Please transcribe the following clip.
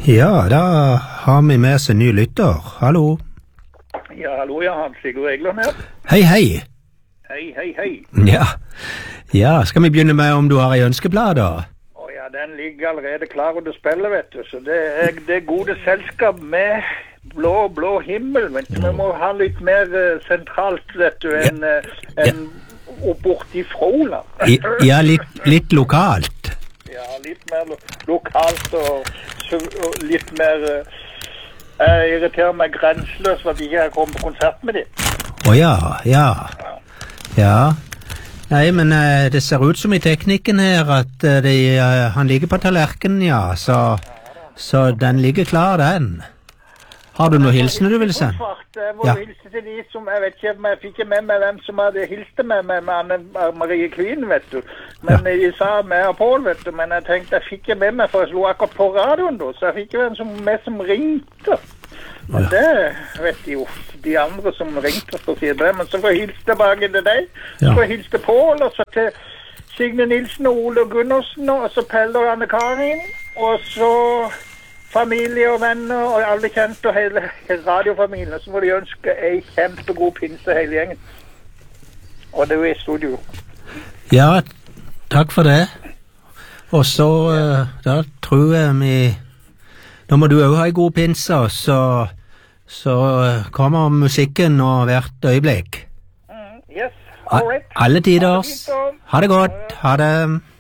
Ja, da har vi med oss en ny lytter. Hallo. Ja, hallo, ja, Hans Sigurd Egland her. Hei, hei. Hei. Ja, skal vi begynne med om du har en ønskeblad da? Ja, den ligger allerede klar under spillet, vet du. Så det er det gode selskap med blå himmel, men vi må ha litt mer sentralt, vet du, enn borti Frola. Ja, litt lokalt. Ja, litt mer lokalt og litt mer... Jeg irriterer meg grenseløst for at jeg ikke har kommet på konsert med dem. Ja. Nei, men det ser ut som i teknikken her at han ligger på tallerkenen, ja, så den ligger klar, den. Har du noe hilsen du vil sende? Jeg må hilse til de som, jeg vet ikke, jeg fikk ikke med meg hvem som hadde hilst med Anne-Marie Kvien, vet du. Men de sa meg og Paul, vet du, men jeg tenkte jeg fikk ikke med meg, for jeg slo akkurat på radioen da, så jeg fikk ikke med som ringte. Og det vet jo de andre som ringte, for å si det, men så får jeg hilse tilbake til deg, så får jeg hilse til Paul, og så til Signe Nilsen og Ole Gunnarsen, og så Pelle og Anne-Karin, og så familie og venner, og alle kjente, og hele radiofamilien, så må de ønske en kjempegod pinse hele gjengen. Og det er jo i studio. Ja, takk for det. Og så, da tror jeg nå må du også ha en god pinse, så kommer musikken nå hvert øyeblikk. Yes, all right. Alle tider. Ha det godt. Ha det.